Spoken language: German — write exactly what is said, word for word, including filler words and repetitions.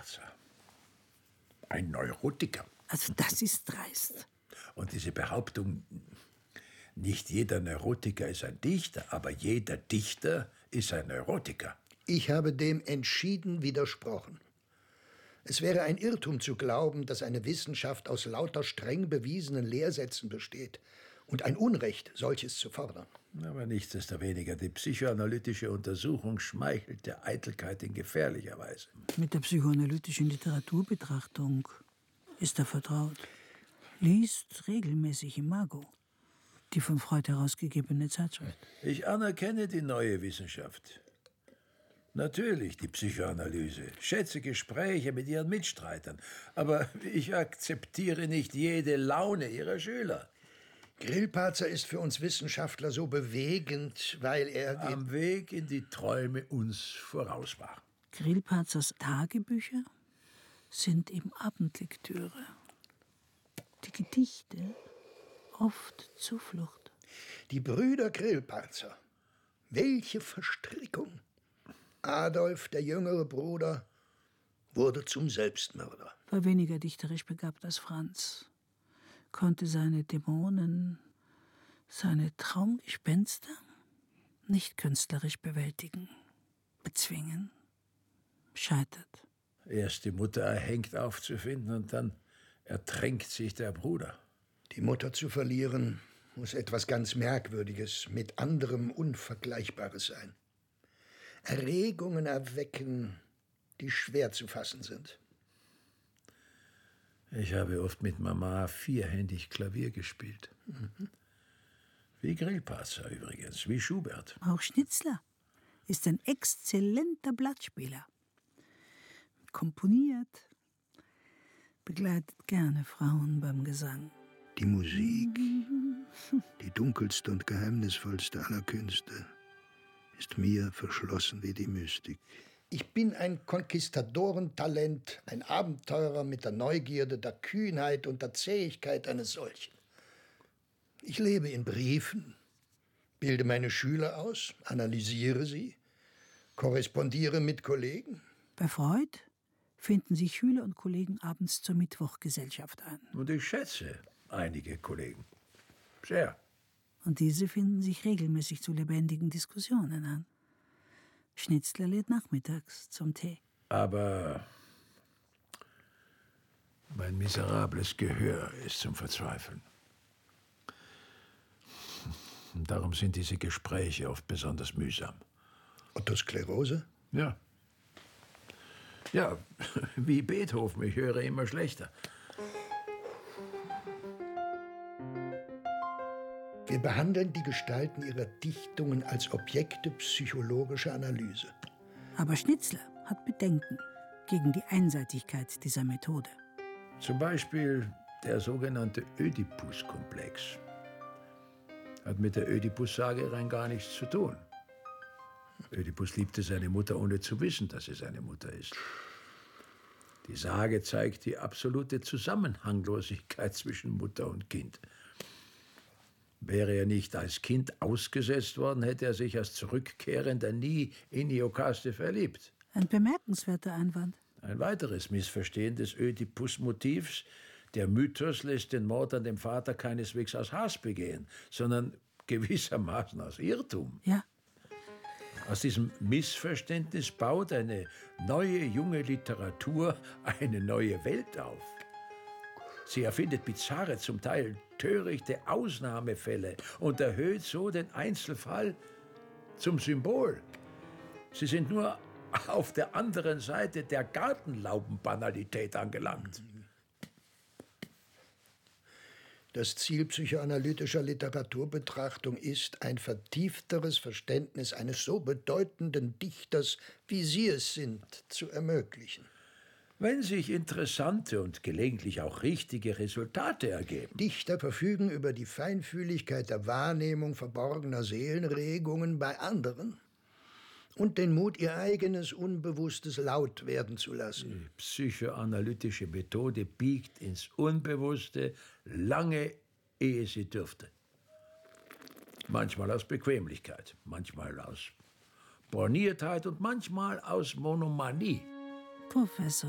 Grillparzer. Ein Neurotiker. Also das ist dreist. Und diese Behauptung, nicht jeder Neurotiker ist ein Dichter, aber jeder Dichter ist ein Neurotiker. Ich habe dem entschieden widersprochen. Es wäre ein Irrtum zu glauben, dass eine Wissenschaft aus lauter streng bewiesenen Lehrsätzen besteht und ein Unrecht, solches zu fordern. Aber nichtsdestoweniger, die psychoanalytische Untersuchung schmeichelt der Eitelkeit in gefährlicher Weise. Mit der psychoanalytischen Literaturbetrachtung ist er vertraut. Liest regelmäßig Imago, die von Freud herausgegebene Zeitschrift. Ich anerkenne die neue Wissenschaft. Natürlich die Psychoanalyse, schätze Gespräche mit ihren Mitstreitern, aber ich akzeptiere nicht jede Laune ihrer Schüler. Grillparzer ist für uns Wissenschaftler so bewegend, weil er am Weg in die Träume uns voraus war. Grillparzers Tagebücher sind ihm Abendlektüre. Die Gedichte oft Zuflucht. Die Brüder Grillparzer. Welche Verstrickung! Adolf, der jüngere Bruder, wurde zum Selbstmörder. War weniger dichterisch begabt als Franz, konnte seine Dämonen, seine Traumgespenster nicht künstlerisch bewältigen, bezwingen, scheitert. Erst die Mutter erhängt aufzufinden und dann ertränkt sich der Bruder. Die Mutter zu verlieren, muss etwas ganz Merkwürdiges, mit anderem Unvergleichbares sein. Erregungen erwecken, die schwer zu fassen sind. Ich habe oft mit Mama vierhändig Klavier gespielt. Mhm. Wie Grillparzer übrigens, wie Schubert. Auch Schnitzler ist ein exzellenter Blattspieler. Komponiert, begleitet gerne Frauen beim Gesang. Die Musik, die dunkelste und geheimnisvollste aller Künste, ist mir verschlossen wie die Mystik. Ich bin ein Konquistadorentalent, ein Abenteurer mit der Neugierde, der Kühnheit und der Zähigkeit eines solchen. Ich lebe in Briefen, bilde meine Schüler aus, analysiere sie, korrespondiere mit Kollegen. Bei Freud finden sich Schüler und Kollegen abends zur Mittwochgesellschaft ein. Und ich schätze einige Kollegen. Sehr. Und diese finden sich regelmäßig zu lebendigen Diskussionen an. Schnitzler lädt nachmittags zum Tee. Aber mein miserables Gehör ist zum Verzweifeln. Und darum sind diese Gespräche oft besonders mühsam. Otosklerose? Ja. Ja, wie Beethoven, ich höre immer schlechter. Wir behandeln die Gestalten ihrer Dichtungen als Objekte psychologischer Analyse. Aber Schnitzler hat Bedenken gegen die Einseitigkeit dieser Methode. Zum Beispiel der sogenannte Ödipus-Komplex. Hat mit der Ödipus-Sage rein gar nichts zu tun. Ödipus liebte seine Mutter, ohne zu wissen, dass sie seine Mutter ist. Die Sage zeigt die absolute Zusammenhanglosigkeit zwischen Mutter und Kind. Wäre er nicht als Kind ausgesetzt worden, hätte er sich als Zurückkehrender nie in Iokaste verliebt. Ein bemerkenswerter Einwand. Ein weiteres Missverstehen des Ödipus-Motivs. Der Mythos lässt den Mord an dem Vater keineswegs aus Hass begehen, sondern gewissermaßen aus Irrtum. Ja. Aus diesem Missverständnis baut eine neue, junge Literatur eine neue Welt auf. Sie erfindet bizarre, zum Teil törichte Ausnahmefälle und erhöht so den Einzelfall zum Symbol. Sie sind nur auf der anderen Seite der Gartenlaubenbanalität angelangt. Das Ziel psychoanalytischer Literaturbetrachtung ist, ein vertiefteres Verständnis eines so bedeutenden Dichters, wie Sie es sind, zu ermöglichen. Wenn sich interessante und gelegentlich auch richtige Resultate ergeben. Dichter verfügen über die Feinfühligkeit der Wahrnehmung verborgener Seelenregungen bei anderen und den Mut, ihr eigenes Unbewusstes laut werden zu lassen. Die psychoanalytische Methode biegt ins Unbewusste lange, ehe sie dürfte. Manchmal aus Bequemlichkeit, manchmal aus Borniertheit und manchmal aus Monomanie. Professor